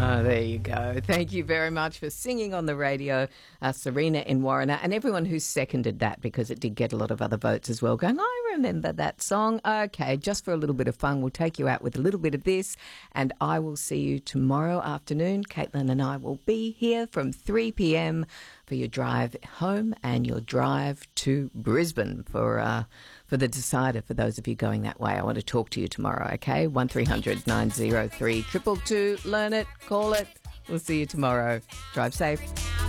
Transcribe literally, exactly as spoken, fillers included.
Oh, there you go. Thank you very much for singing on the radio, uh, Serena in Warriner, and everyone who seconded that, because it did get a lot of other votes as well, going, I remember that song. Okay, just for a little bit of fun, we'll take you out with a little bit of this, and I will see you tomorrow afternoon. Caitlin and I will be here from three p.m. for your drive home and your drive to Brisbane for uh, for the decider, for those of you going that way. I want to talk to you tomorrow, okay? one three hundred nine oh three two two two. Learn it, call it. We'll see you tomorrow. Drive safe.